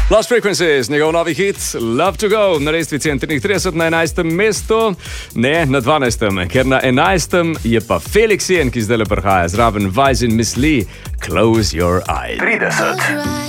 Lost Frequencies, njegov novi hit Love to Go na lestvici N30 na 11. mestu, ne na 12. Ker na 11. je pa Felix Jen, ki zdaj le prihaja zraven Vizin Miss Lee, Close Your Eyes. 30.